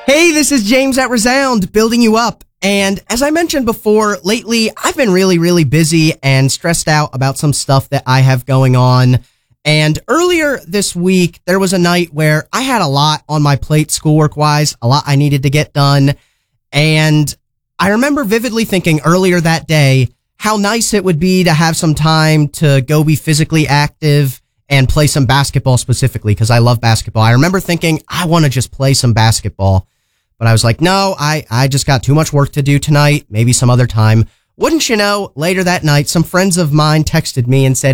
Hey, this is James at Resound, building you up. And as I mentioned before, lately I've been really busy and stressed out about some stuff that I have going on. And earlier this week, there was a night where I had a lot on my plate schoolwork-wise, a lot I needed to get done. And I remember vividly thinking earlier that day how nice it would be to have some time to go be physically active and play some basketball specifically, because I love basketball. I remember thinking, I want to just play some basketball. But I was like, no, I just got too much work to do tonight, maybe some other time. Wouldn't you know, later that night, some friends of mine texted me and said,